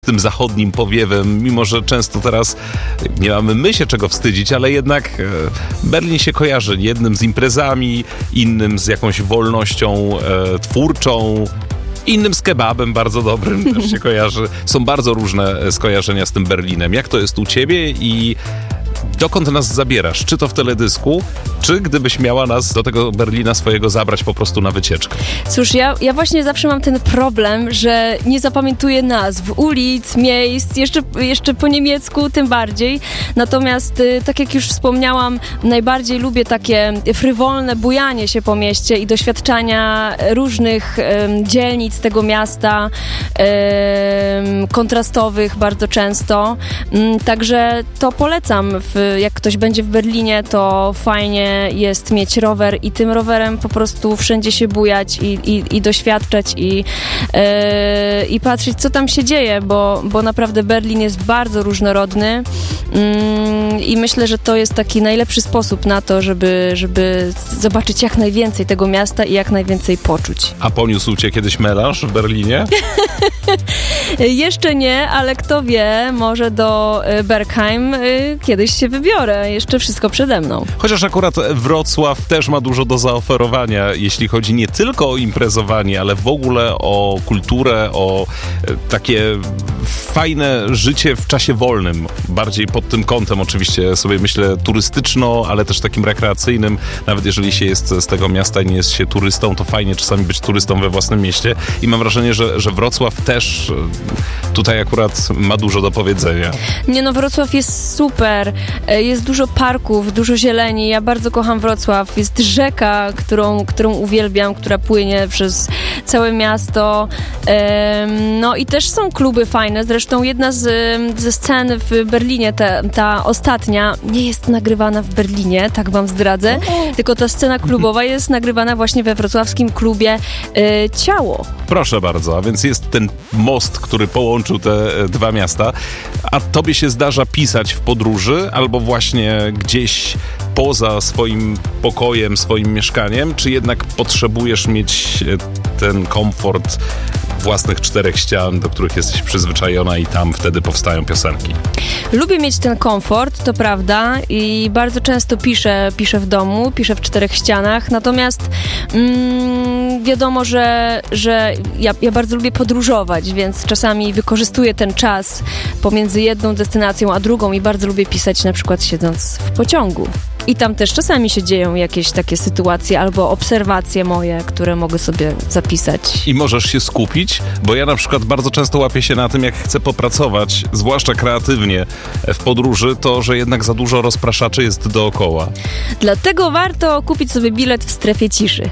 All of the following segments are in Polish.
tym zachodnim powiewem, mimo że często teraz nie mamy my się czego wstydzić, ale jednak Berlin się kojarzy jednym z imprezami, innym z jakąś wolnością twórczą, innym z kebabem bardzo dobrym też się kojarzy. Są bardzo różne skojarzenia z tym Berlinem. Jak to jest u ciebie i dokąd nas zabierasz? Czy to w teledysku, czy gdybyś miała nas do tego Berlina swojego zabrać po prostu na wycieczkę? Cóż, ja właśnie zawsze mam ten problem, że nie zapamiętuję nazw ulic, miejsc, jeszcze po niemiecku tym bardziej. Natomiast, tak jak już wspomniałam, najbardziej lubię takie frywolne bujanie się po mieście i doświadczania różnych dzielnic tego miasta, kontrastowych bardzo często. Także to polecam. Jak ktoś będzie w Berlinie, to fajnie jest mieć rower i tym rowerem po prostu wszędzie się bujać i doświadczać i patrzeć, co tam się dzieje, bo naprawdę Berlin jest bardzo różnorodny i myślę, że to jest taki najlepszy sposób na to, żeby zobaczyć jak najwięcej tego miasta i jak najwięcej poczuć. A poniósł cię kiedyś melanż w Berlinie? Jeszcze nie, ale kto wie, może do Bergheim kiedyś się wybiorę. Jeszcze wszystko przede mną. Chociaż akurat Wrocław też ma dużo do zaoferowania, jeśli chodzi nie tylko o imprezowanie, ale w ogóle o kulturę, o takie fajne życie w czasie wolnym. Bardziej pod tym kątem oczywiście sobie myślę turystyczno, ale też takim rekreacyjnym. Nawet jeżeli się jest z tego miasta i nie jest się turystą, to fajnie czasami być turystą we własnym mieście. I mam wrażenie, że Wrocław też tutaj akurat ma dużo do powiedzenia. Nie no, Wrocław jest super. Jest dużo parków, dużo zieleni. Ja bardzo kocham Wrocław. Jest rzeka, którą uwielbiam, która płynie przez całe miasto. No i też są kluby fajne. Zresztą jedna ze scen w Berlinie, ta ostatnia, nie jest nagrywana w Berlinie, tak wam zdradzę, tylko ta scena klubowa jest nagrywana właśnie we wrocławskim klubie Ciało. Proszę bardzo, a więc jest ten most, który połączył te dwa miasta. A tobie się zdarza pisać w podróży albo właśnie gdzieś poza swoim pokojem, swoim mieszkaniem, czy jednak potrzebujesz mieć ten komfort własnych czterech ścian, do których jesteś przyzwyczajona i tam wtedy powstają piosenki? Lubię mieć ten komfort, to prawda, i bardzo często piszę w domu, piszę w czterech ścianach, natomiast wiadomo, że ja bardzo lubię podróżować, więc czasami wykorzystuję ten czas pomiędzy jedną destynacją a drugą i bardzo lubię pisać na przykład siedząc w pociągu. I tam też czasami się dzieją jakieś takie sytuacje albo obserwacje moje, które mogę sobie zapisać. I możesz się skupić, bo ja na przykład bardzo często łapię się na tym, jak chcę popracować, zwłaszcza kreatywnie w podróży, to, że jednak za dużo rozpraszaczy jest dookoła. Dlatego warto kupić sobie bilet w strefie ciszy.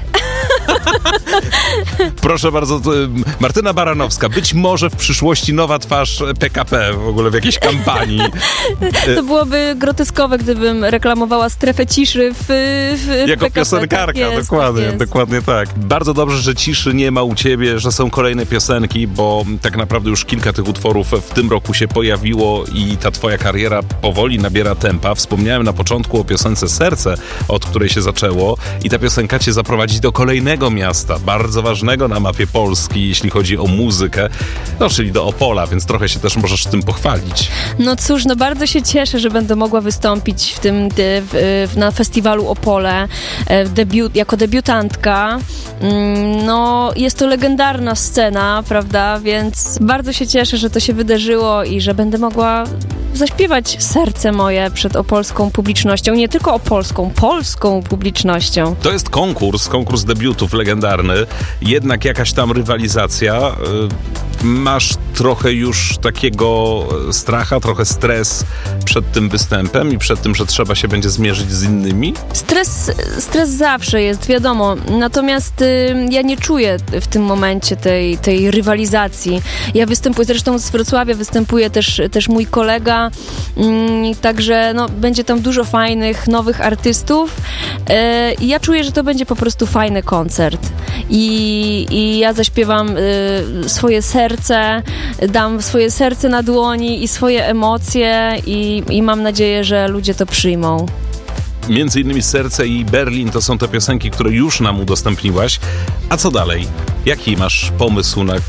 Proszę bardzo, Martyna Baranowska, być może w przyszłości nowa twarz PKP w ogóle w jakiejś kampanii. To byłoby groteskowe, gdybym reklamowała strefę ciszy w jako PKP, piosenkarka, tak jest, dokładnie tak. Bardzo dobrze, że ciszy nie ma u ciebie, że są kolejne piosenki, bo tak naprawdę już kilka tych utworów w tym roku się pojawiło i ta twoja kariera powoli nabiera tempa. Wspomniałem na początku o piosence Serce, od której się zaczęło i ta piosenka cię zaprowadzi do kolejnego miasta, bardzo ważnego na mapie Polski, jeśli chodzi o muzykę, no czyli do Opola, więc trochę się też możesz tym pochwalić. No cóż, no bardzo się cieszę, że będę mogła wystąpić w tym na festiwalu Opole jako debiutantka. No jest to legendarna scena, prawda, więc bardzo się cieszę, że to się wydarzyło i że będę mogła zaśpiewać serce moje przed opolską publicznością, nie tylko opolską, polską publicznością. To jest konkurs debiutów legendarny, jednak jakaś tam rywalizacja. Masz trochę już takiego stracha, trochę stres przed tym występem i przed tym, że trzeba się będzie zmierzyć z innymi? Stres zawsze jest, wiadomo. Natomiast ja nie czuję w tym momencie tej rywalizacji. Ja występuję, zresztą z Wrocławia występuje też mój kolega, także no, będzie tam dużo fajnych, nowych artystów i ja czuję, że to będzie po prostu fajny koncert. I ja zaśpiewam swoje serce, dam swoje serce na dłoni i swoje emocje i mam nadzieję, że ludzie to przyjmą. Między innymi Serce i Berlin to są te piosenki, które już nam udostępniłaś. A co dalej? Jaki masz pomysł na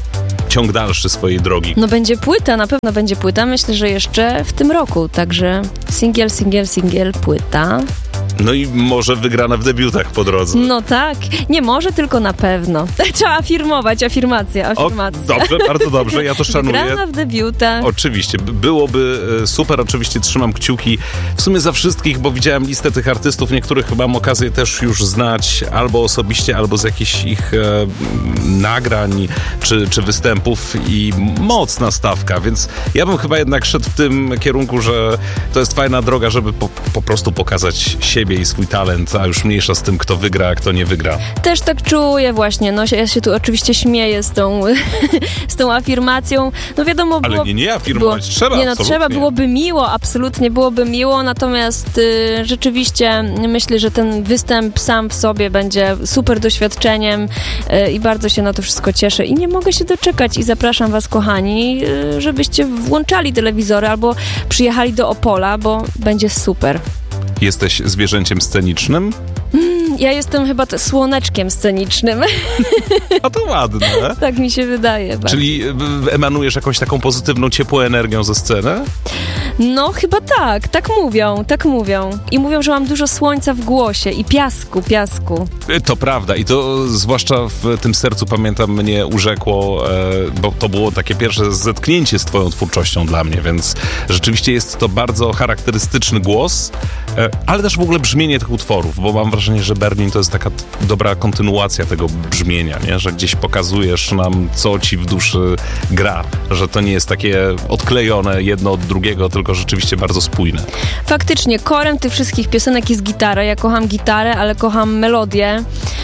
ciąg dalszy swojej drogi? No będzie płyta, na pewno będzie płyta. Myślę, że jeszcze w tym roku. Także singiel, płyta. No i może wygrana w debiutach po drodze. No tak. Nie może, tylko na pewno. Trzeba afirmować, afirmacja. Dobrze, bardzo dobrze, ja to szanuję. Wygrana w debiutach. Oczywiście, byłoby super, oczywiście trzymam kciuki w sumie za wszystkich, bo widziałem listę tych artystów, niektórych mam okazję też już znać albo osobiście, albo z jakichś ich nagrań czy występów i mocna stawka, więc ja bym chyba jednak szedł w tym kierunku, że to jest fajna droga, żeby po prostu pokazać siebie i swój talent, a już mniejsza z tym, kto wygra, a kto nie wygra. Też tak czuję właśnie, no ja się tu oczywiście śmieję z tą afirmacją, no wiadomo było... Ale nie afirmować, trzeba, nie, no trzeba, byłoby miło, absolutnie byłoby miło, natomiast rzeczywiście myślę, że ten występ sam w sobie będzie super doświadczeniem i bardzo się na to wszystko cieszę i nie mogę się doczekać i zapraszam was, kochani, żebyście włączali telewizory albo przyjechali do Opola, bo będzie super. Jesteś zwierzęciem scenicznym? Ja jestem chyba słoneczkiem scenicznym. A to ładne. Tak mi się wydaje. Czyli emanujesz jakąś taką pozytywną, ciepłą energią ze sceny? No chyba tak mówią. I mówią, że mam dużo słońca w głosie i piasku. To prawda i to zwłaszcza w tym sercu, pamiętam, mnie urzekło, bo to było takie pierwsze zetknięcie z twoją twórczością dla mnie, więc rzeczywiście jest to bardzo charakterystyczny głos, ale też w ogóle brzmienie tych utworów, bo mam wrażenie, że Berlin to jest taka dobra kontynuacja tego brzmienia, nie? Że gdzieś pokazujesz nam, co ci w duszy gra, że to nie jest takie odklejone jedno od drugiego, tylko rzeczywiście bardzo spójne. Faktycznie, korem tych wszystkich piosenek jest gitara. Ja kocham gitarę, ale kocham melodię.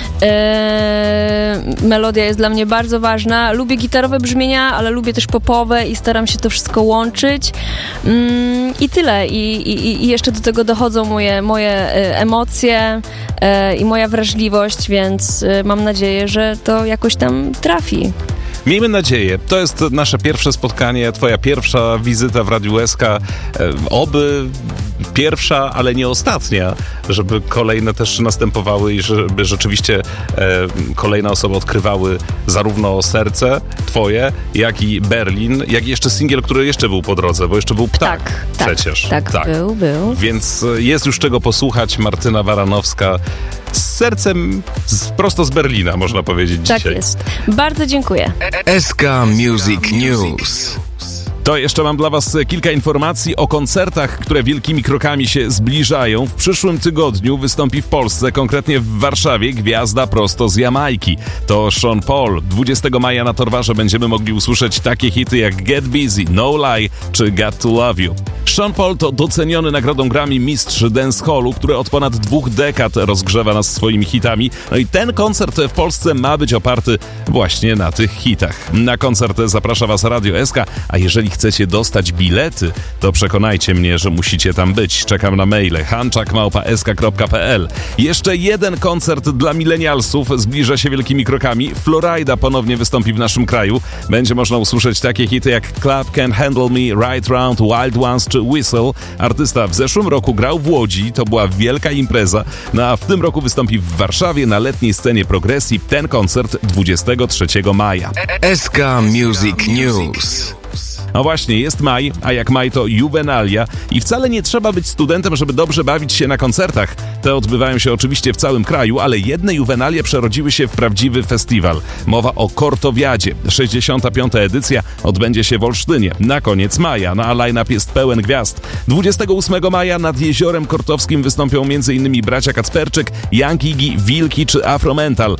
Melodia jest dla mnie bardzo ważna. Lubię gitarowe brzmienia, ale lubię też popowe i staram się to wszystko łączyć. I tyle. I jeszcze do tego dochodzą moje emocje i moja wrażliwość, więc mam nadzieję, że to jakoś tam trafi. Miejmy nadzieję. To jest nasze pierwsze spotkanie, twoja pierwsza wizyta w Radiu SK. Oby pierwsza, ale nie ostatnia, żeby kolejne też następowały i żeby rzeczywiście kolejne osoby odkrywały zarówno serce twoje, jak i Berlin, jak i jeszcze singiel, który jeszcze był po drodze, bo jeszcze był Ptak przecież. Tak, był. Więc jest już czego posłuchać. Martyna Baranowska z sercem prosto z Berlina, można powiedzieć dzisiaj. Tak jest. Bardzo dziękuję. SK Music News. To jeszcze mam dla was kilka informacji o koncertach, które wielkimi krokami się zbliżają. W przyszłym tygodniu wystąpi w Polsce, konkretnie w Warszawie, gwiazda prosto z Jamajki. To Sean Paul. 20 maja na Torwarze będziemy mogli usłyszeć takie hity jak Get Busy, No Lie czy Got to Love You. Sean Paul to doceniony nagrodą Grammy mistrz dancehallu, który od ponad 2 dekad rozgrzewa nas swoimi hitami. No i ten koncert w Polsce ma być oparty właśnie na tych hitach. Na koncert zaprasza was Radio SK, a jeżeli chcecie dostać bilety, to przekonajcie mnie, że musicie tam być. Czekam na maile hanczak@sk.pl. Jeszcze jeden koncert dla milenialsów zbliża się wielkimi krokami. Florida ponownie wystąpi w naszym kraju. Będzie można usłyszeć takie hity jak Club Can't Handle Me, Right Round, Wild Ones czy Whistle. Artysta w zeszłym roku grał w Łodzi, to była wielka impreza, no a w tym roku wystąpi w Warszawie na letniej scenie Progresji. Ten koncert 23 maja. SK Music News. No właśnie, jest maj, a jak maj to juwenalia i wcale nie trzeba być studentem, żeby dobrze bawić się na koncertach. Te odbywają się oczywiście w całym kraju, ale jedne juwenalie przerodziły się w prawdziwy festiwal. Mowa o Kortowiadzie. 65. edycja odbędzie się w Olsztynie na koniec maja, no a line-up jest pełen gwiazd. 28 maja nad Jeziorem Kortowskim wystąpią m.in. bracia Kacperczyk, Young Iggy, Wilki czy Afromental.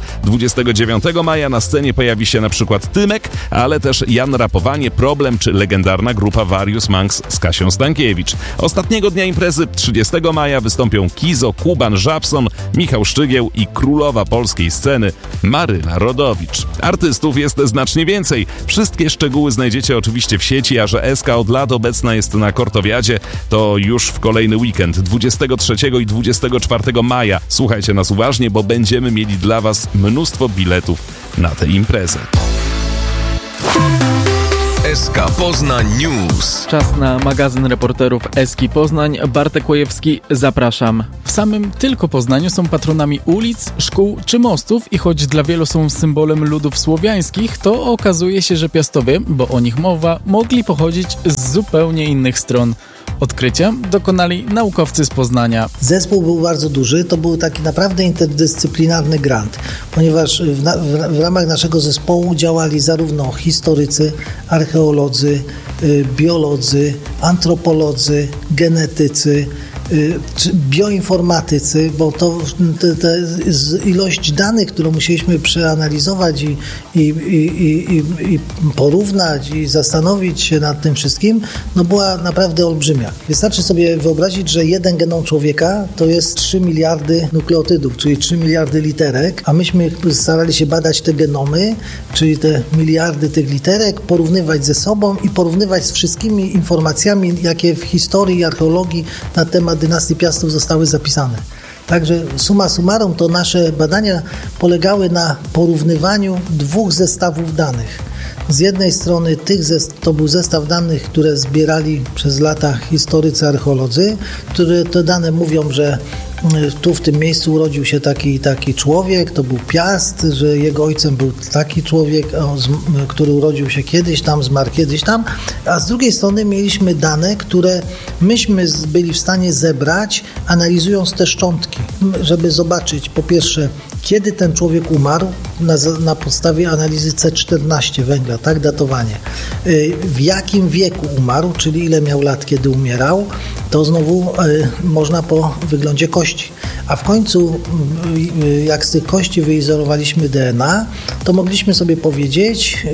29 maja na scenie pojawi się na przykład Tymek, ale też Jan Rapowanie, Problem czy legendarna grupa Various Monks z Kasią Stankiewicz. Ostatniego dnia imprezy 30 maja wystąpią Kizo, Kuban, Żabson, Michał Szczygieł i królowa polskiej sceny Maryla Rodowicz. Artystów jest znacznie więcej. Wszystkie szczegóły znajdziecie oczywiście w sieci, a że SK od lat obecna jest na Kortowiadzie, to już w kolejny weekend 23 i 24 maja. Słuchajcie nas uważnie, bo będziemy mieli dla was mnóstwo biletów na tę imprezę. SK Poznań News. Czas na magazyn reporterów Eski Poznań. Bartek Łojewski, zapraszam. W samym tylko Poznaniu są patronami ulic, szkół czy mostów i choć dla wielu są symbolem ludów słowiańskich, to okazuje się, że Piastowie, bo o nich mowa, mogli pochodzić z zupełnie innych stron. Odkrycia dokonali naukowcy z Poznania. Zespół był bardzo duży, to był taki naprawdę interdyscyplinarny grant, ponieważ w ramach naszego zespołu działali zarówno historycy, archeolodzy, biolodzy, antropolodzy, genetycy, bioinformatycy, bo to ilość danych, którą musieliśmy przeanalizować i porównać i zastanowić się nad tym wszystkim, była naprawdę olbrzymia. Wystarczy sobie wyobrazić, że jeden genom człowieka to jest 3 miliardy nukleotydów, czyli 3 miliardy literek, a myśmy starali się badać te genomy, czyli te miliardy tych literek, porównywać ze sobą i porównywać z wszystkimi informacjami, jakie w historii i archeologii na temat dynastii Piastów zostały zapisane. Także summa summarum to nasze badania polegały na porównywaniu 2 zestawów danych. Z jednej strony to był zestaw danych, które zbierali przez lata historycy, archeolodzy, które te dane mówią, że tu w tym miejscu urodził się taki człowiek, to był Piast, że jego ojcem był taki człowiek, który urodził się kiedyś tam, zmarł kiedyś tam, a z drugiej strony mieliśmy dane, które myśmy byli w stanie zebrać, analizując te szczątki, żeby zobaczyć po pierwsze, kiedy ten człowiek umarł na podstawie analizy C14 węgla, tak, datowanie. W jakim wieku umarł, czyli ile miał lat, kiedy umierał, to znowu można po wyglądzie kości. A w końcu, jak z tych kości wyizolowaliśmy DNA, to mogliśmy sobie powiedzieć,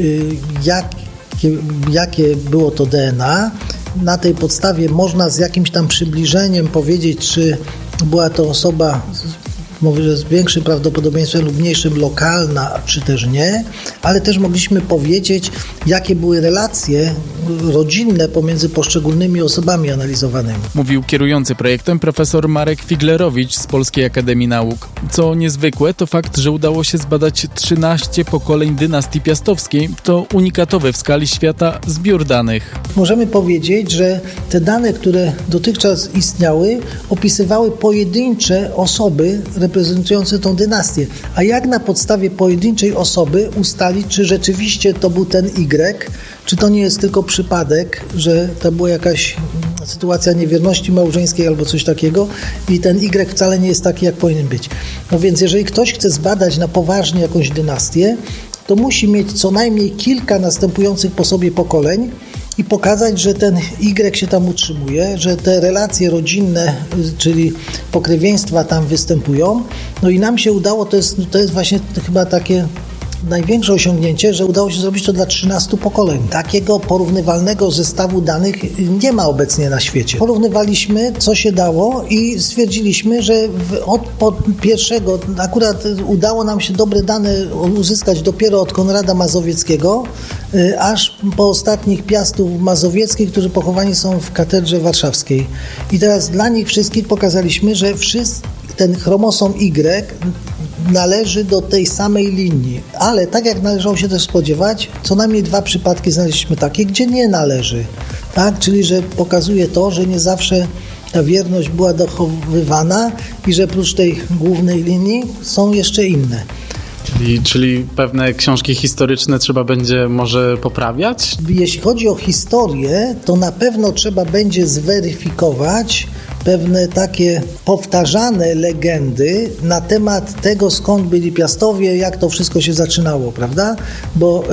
jakie było to DNA. Na tej podstawie można z jakimś tam przybliżeniem powiedzieć, czy była to osoba, mówię, że z większym prawdopodobieństwem lub mniejszym lokalna, czy też nie, ale też mogliśmy powiedzieć, jakie były relacje rodzinne pomiędzy poszczególnymi osobami analizowanymi. Mówił kierujący projektem profesor Marek Figlerowicz z Polskiej Akademii Nauk. Co niezwykłe, to fakt, że udało się zbadać 13 pokoleń dynastii piastowskiej. To unikatowy w skali świata zbiór danych. Możemy powiedzieć, że te dane, które dotychczas istniały, opisywały pojedyncze osoby reprezentujące tą dynastię. A jak na podstawie pojedynczej osoby ustalić, czy rzeczywiście to był ten Y, czy to nie jest tylko przypadek, że to była jakaś sytuacja niewierności małżeńskiej albo coś takiego i ten Y wcale nie jest taki, jak powinien być. No więc jeżeli ktoś chce zbadać na poważnie jakąś dynastię, to musi mieć co najmniej kilka następujących po sobie pokoleń i pokazać, że ten Y się tam utrzymuje, że te relacje rodzinne, czyli pokrewieństwa tam występują. No i nam się udało, to jest właśnie chyba takie największe osiągnięcie, że udało się zrobić to dla 13 pokoleń. Takiego porównywalnego zestawu danych nie ma obecnie na świecie. Porównywaliśmy, co się dało i stwierdziliśmy, że od pierwszego, akurat udało nam się dobre dane uzyskać dopiero od Konrada Mazowieckiego, aż po ostatnich Piastów mazowieckich, którzy pochowani są w katedrze warszawskiej. I teraz dla nich wszystkich pokazaliśmy, że ten chromosom Y należy do tej samej linii, ale tak jak należało się też spodziewać, co najmniej 2 przypadki znaleźliśmy takie, gdzie nie należy, tak? Czyli że pokazuje to, że nie zawsze ta wierność była dochowywana i że prócz tej głównej linii są jeszcze inne. Czyli pewne książki historyczne trzeba będzie może poprawiać? Jeśli chodzi o historię, to na pewno trzeba będzie zweryfikować pewne takie powtarzane legendy na temat tego, skąd byli Piastowie, jak to wszystko się zaczynało, prawda? Bo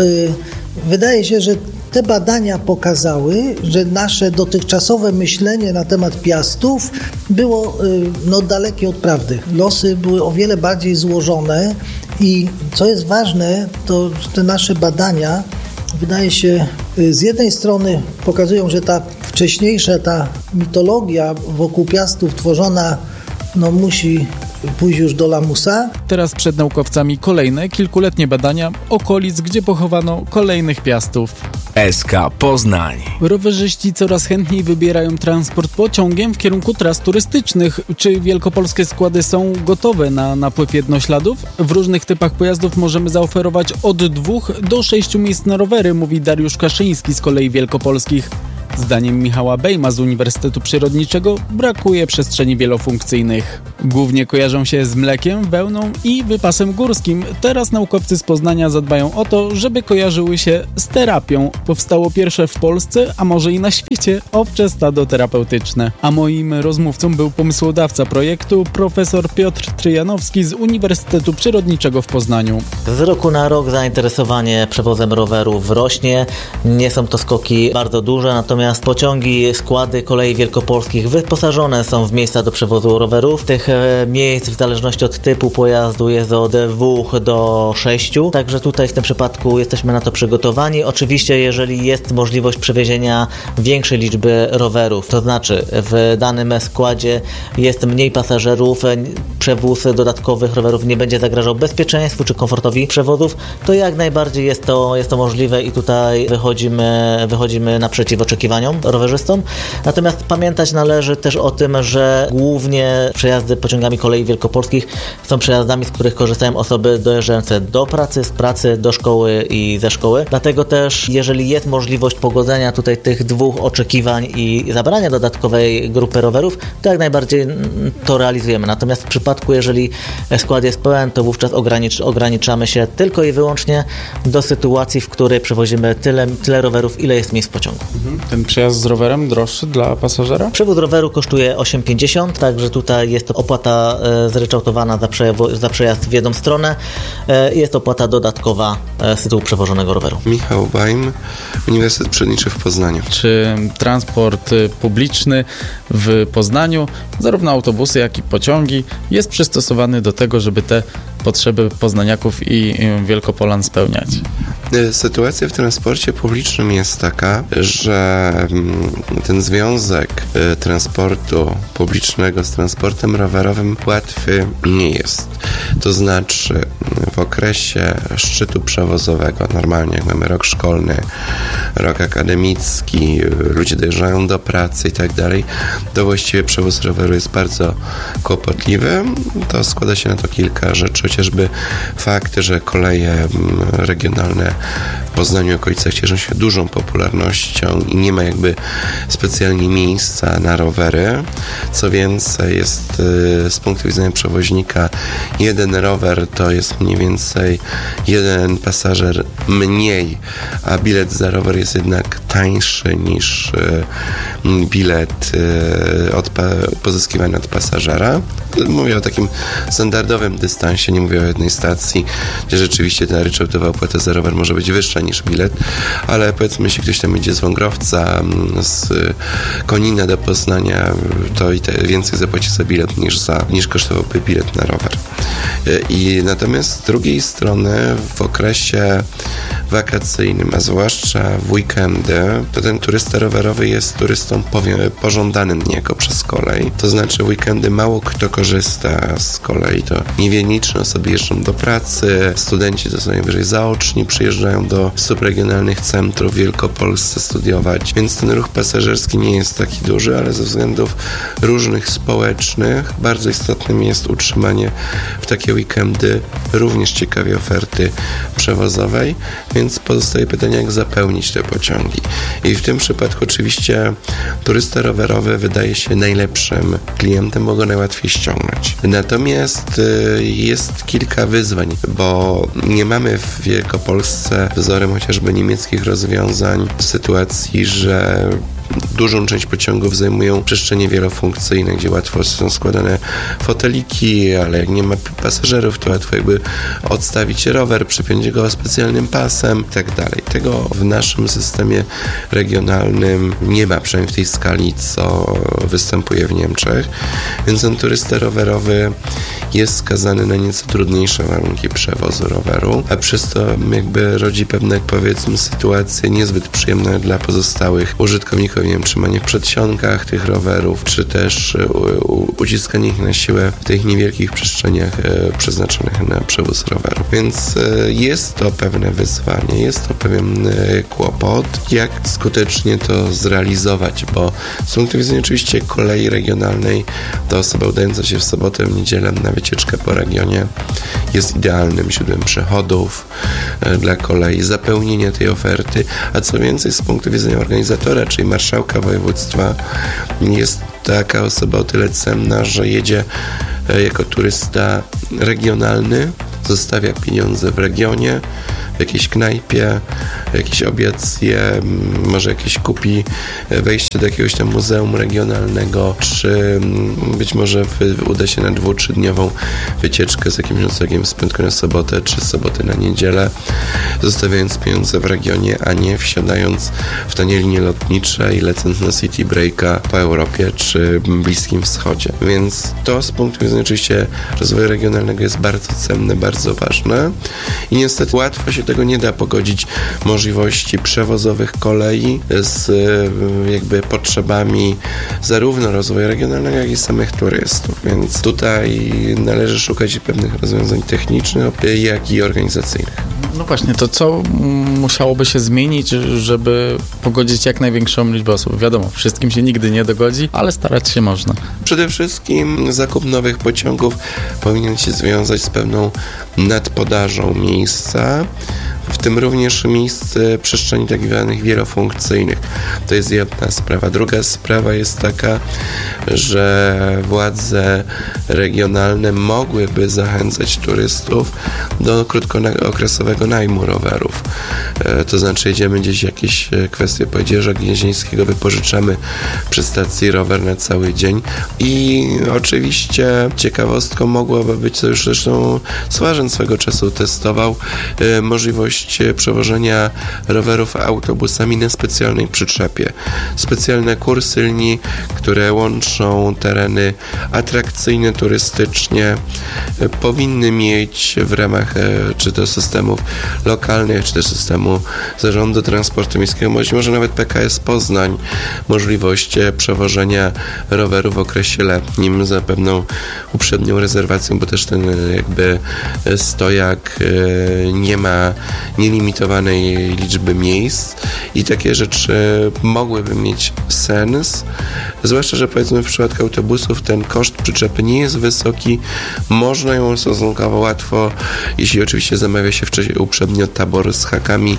wydaje się, że te badania pokazały, że nasze dotychczasowe myślenie na temat Piastów było dalekie od prawdy. Losy były o wiele bardziej złożone i co jest ważne, to te nasze badania wydaje się, z jednej strony pokazują, że ta wcześniejsza mitologia wokół Piastów tworzona musi pójść już do lamusa. Teraz przed naukowcami kolejne kilkuletnie badania okolic, gdzie pochowano kolejnych Piastów. SK Poznań. Rowerzyści coraz chętniej wybierają transport pociągiem w kierunku tras turystycznych. Czy wielkopolskie składy są gotowe na napływ jednośladów? W różnych typach pojazdów możemy zaoferować od 2 do 6 miejsc na rowery, mówi Dariusz Kaszyński z Kolei Wielkopolskich. Zdaniem Michała Bejma z Uniwersytetu Przyrodniczego brakuje przestrzeni wielofunkcyjnych. Głównie kojarzą się z mlekiem, wełną i wypasem górskim. Teraz naukowcy z Poznania zadbają o to, żeby kojarzyły się z terapią. Powstało pierwsze w Polsce, a może i na świecie, owcze stado terapeutyczne. A moim rozmówcą był pomysłodawca projektu, profesor Piotr Tryjanowski z Uniwersytetu Przyrodniczego w Poznaniu. Z roku na rok zainteresowanie przewozem rowerów rośnie. Nie są to skoki bardzo duże, natomiast pociągi, składy kolei wielkopolskich wyposażone są w miejsca do przewozu rowerów. Tych miejsc w zależności od typu pojazdu jest od 2 do 6. Także tutaj w tym przypadku jesteśmy na to przygotowani. Oczywiście jeżeli jest możliwość przewiezienia większej liczby rowerów, to znaczy w danym składzie jest mniej pasażerów, przewóz dodatkowych rowerów nie będzie zagrażał bezpieczeństwu czy komfortowi przewozów, to jak najbardziej jest to możliwe i tutaj wychodzimy naprzeciw oczekiwaniom rowerzystom. Natomiast pamiętać należy też o tym, że głównie przejazdy pociągami kolei wielkopolskich są przejazdami, z których korzystają osoby dojeżdżające do pracy, z pracy, do szkoły i ze szkoły. Dlatego też, jeżeli jest możliwość pogodzenia tutaj tych 2 oczekiwań i zabrania dodatkowej grupy rowerów, to jak najbardziej to realizujemy. Natomiast w przypadku, jeżeli skład jest pełen, to wówczas ograniczamy się tylko i wyłącznie do sytuacji, w której przewozimy tyle rowerów, ile jest miejsc w pociągu. Ten przejazd z rowerem droższy dla pasażera? Przewóz roweru kosztuje 8,50, także tutaj jest to opłata zryczałtowana za przejazd w jedną stronę. Jest opłata dodatkowa z tytułu przewożonego roweru. Michał Bejm, Uniwersytet Przyrodniczy w Poznaniu. Czy transport publiczny w Poznaniu, zarówno autobusy, jak i pociągi, jest przystosowany do tego, żeby te potrzeby poznaniaków i Wielkopolan spełniać? Sytuacja w transporcie publicznym jest taka, że ten związek transportu publicznego z transportem rowerowym łatwy nie jest. To znaczy w okresie szczytu przewozowego, normalnie jak mamy rok szkolny, rok akademicki, ludzie dojeżdżają do pracy i tak dalej, to właściwie przewóz roweru jest bardzo kłopotliwy. To składa się na to kilka rzeczy, chociażby fakt, że koleje regionalne w Poznaniu i okolicach cieszą się dużą popularnością i nie ma jakby specjalnie miejsca na rowery. Co więcej, jest z punktu widzenia przewoźnika jeden rower to jest mniej więcej jeden pasażer mniej, a bilet za rower jest jednak tańszy niż bilet pozyskiwany od pasażera. Mówię o takim standardowym dystansie, nie mówię o jednej stacji, gdzie rzeczywiście ta ryczałtowa opłata za rower może być wyższa niż bilet, ale powiedzmy, jeśli ktoś tam idzie z Wągrowca, z Konina do Poznania, to i więcej zapłaci za bilet niż kosztowałby bilet na rower. I natomiast z drugiej strony w okresie wakacyjnym, a zwłaszcza w weekendy, to ten turysta rowerowy jest turystą pożądanym niejako przez kolej. To znaczy w weekendy mało kto korzysta z kolei. To nieliczne osoby jeżdżą do pracy, studenci to są najwyżej zaoczni, przyjeżdżają do subregionalnych centrów w Wielkopolsce studiować, więc ten ruch pasażerski nie jest taki duży, ale ze względów różnych społecznych bardzo istotnym jest utrzymanie w takie weekendy również ciekawej oferty przewozowej, więc pozostaje pytanie, jak zapełnić te pociągi. I w tym przypadku oczywiście turysta rowerowy wydaje się najlepszym klientem, bo go najłatwiej ściągnąć. Natomiast jest kilka wyzwań, bo nie mamy w Wielkopolsce wzorem chociażby niemieckich rozwiązań w sytuacji, że dużą część pociągów zajmują przestrzenie wielofunkcyjne, gdzie łatwo są składane foteliki, ale jak nie ma pasażerów, to łatwo jakby odstawić rower, przypiąć go specjalnym pasem i tak dalej. Tego w naszym systemie regionalnym nie ma, przynajmniej w tej skali, co występuje w Niemczech. Więc ten turysta rowerowy jest skazany na nieco trudniejsze warunki przewozu roweru, a przez to jakby rodzi pewne, powiedzmy, sytuacje niezbyt przyjemne dla pozostałych użytkowników, nie wiem, trzymanie w przedsionkach tych rowerów, czy też uciskanie ich na siłę w tych niewielkich przestrzeniach przeznaczonych na przewóz rowerów. Więc jest to pewne wyzwanie, jest to pewien kłopot, jak skutecznie to zrealizować, bo z punktu widzenia oczywiście kolei regionalnej ta osoba udająca się w sobotę, w niedzielę na wycieczkę po regionie jest idealnym źródłem przychodów dla kolei, zapełnienia tej oferty, a co więcej z punktu widzenia organizatora, czyli marszałka województwa, jest taka osoba o tyle cenna, że jedzie jako turysta regionalny, zostawia pieniądze w regionie, w jakiejś knajpie, jakiś obiad zje, może jakieś kupi wejście do jakiegoś tam muzeum regionalnego, czy być może uda się na 2-3-dniową wycieczkę z jakimś noclegiem z piątku na sobotę, czy soboty na niedzielę, zostawiając pieniądze w regionie, a nie wsiadając w tanie linie lotnicze i lecąc na City Breaka po Europie, czy Bliskim Wschodzie. Więc to z punktu widzenia oczywiście rozwoju regionalnego jest bardzo cenne, bardzo ważne i niestety łatwo się tego nie da pogodzić możliwości przewozowych kolei z jakby potrzebami zarówno rozwoju regionalnego, jak i samych turystów. Więc tutaj należy szukać pewnych rozwiązań technicznych, jak i organizacyjnych. No właśnie, to co musiałoby się zmienić, żeby pogodzić jak największą liczbę osób? Wiadomo, wszystkim się nigdy nie dogodzi, ale starać się można. Przede wszystkim zakup nowych pociągów powinien się związać z pewną nadpodażą miejsca, w tym również miejsce przestrzeni tak zwanych wielofunkcyjnych. To jest jedna sprawa. Druga sprawa jest taka, że władze regionalne mogłyby zachęcać turystów do krótkookresowego najmu rowerów. To znaczy jedziemy gdzieś jakieś kwestie Pojedzierza Gnieźnieńskiego, wypożyczamy przy stacji rower na cały dzień i oczywiście ciekawostką mogłoby być, to już zresztą Słażyn swego czasu testował, możliwość przewożenia rowerów autobusami na specjalnej przyczepie. Specjalne kursy linii, które łączą tereny atrakcyjne turystycznie, powinny mieć w ramach czy to systemów lokalnych, czy też systemu Zarządu Transportu Miejskiego, być może nawet PKS Poznań, możliwość przewożenia roweru w okresie letnim za pewną uprzednią rezerwacją, bo też ten jakby stojak nie ma nielimitowanej liczby miejsc i takie rzeczy mogłyby mieć sens, zwłaszcza, że powiedzmy w przypadku autobusów ten koszt przyczepy nie jest wysoki, można ją stosunkowo łatwo, jeśli oczywiście zamawia się uprzednio tabor z hakami,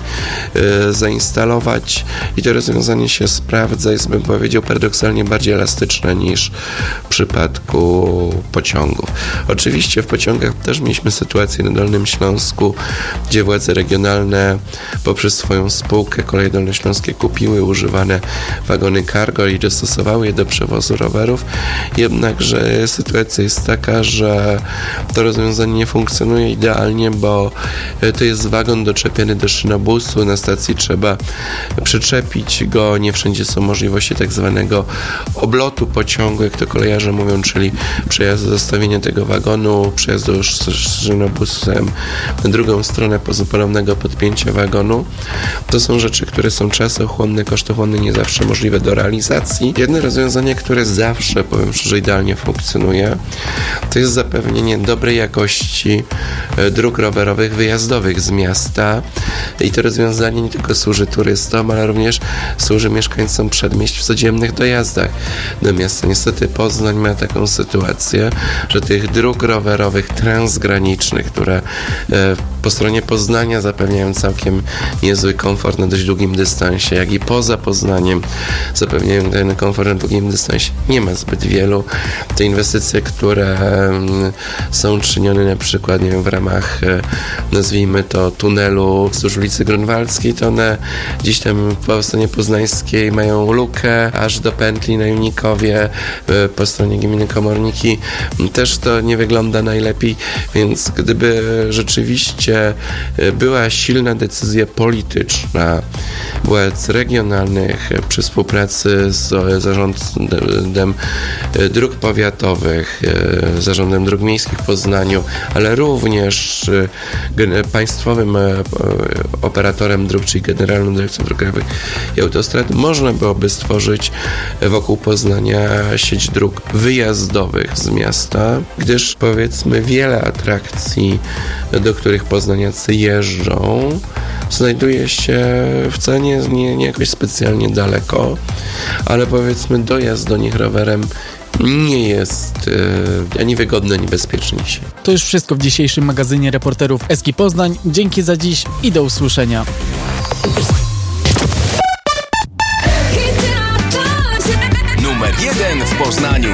zainstalować i to rozwiązanie się sprawdza, jest, bym powiedział, paradoksalnie bardziej elastyczne niż w przypadku pociągów. Oczywiście w pociągach też mieliśmy sytuację na Dolnym Śląsku, gdzie władze regionalne poprzez swoją spółkę Koleje Dolnośląskie kupiły używane wagony cargo i dostosowały je do przewozu rowerów, jednakże sytuacja jest taka, że to rozwiązanie nie funkcjonuje idealnie, bo to jest wagon doczepiony do szynobusu, na stacji trzeba przyczepić go, nie wszędzie są możliwości tak zwanego oblotu pociągu, jak to kolejarze mówią, czyli przejazdu, zostawienia tego wagonu, przejazdu szynobusem na drugą stronę ponownego podpięcia wagonu. To są rzeczy, które są czasochłonne, kosztochłonne, nie zawsze możliwe do realizacji. Jedno rozwiązanie, które zawsze, powiem szczerze, idealnie funkcjonuje, to jest zapewnienie dobrej jakości dróg rowerowych wyjazdowych z miasta i to rozwiązanie nie tylko służy turystom, ale również służy mieszkańcom przedmieść w codziennych dojazdach do miasta. Niestety Poznań ma taką sytuację, że tych dróg rowerowych transgranicznych, które po stronie Poznania zapewniają całkiem niezły komfort na dość długim dystansie, jak i poza Poznaniem zapewniają ten komfort na długim dystansie, nie ma zbyt wielu. Te inwestycje, które są czynione na przykład, nie wiem, w ramach, nazwijmy to, tunelu wzdłuż ulicy Grunwaldzkiej, to one gdzieś tam po stronie poznańskiej mają lukę aż do pętli na Junikowie, po stronie gminy Komorniki też to nie wygląda najlepiej, więc gdyby rzeczywiście gdzie była silna decyzja polityczna władz regionalnych przy współpracy z zarządem dróg powiatowych, zarządem dróg miejskich w Poznaniu, ale również państwowym operatorem dróg, czyli Generalną Dyrekcją Dróg Krajowych i Autostrad, można byłoby stworzyć wokół Poznania sieć dróg wyjazdowych z miasta, gdyż powiedzmy wiele atrakcji, do których poznaniacy jeżdżą, znajduje się wcale nie jakoś specjalnie daleko, ale powiedzmy dojazd do nich rowerem nie jest ani wygodny, ani bezpieczniejszy. To już wszystko w dzisiejszym magazynie reporterów Eski Poznań. Dzięki za dziś i do usłyszenia. Numer 1 w Poznaniu.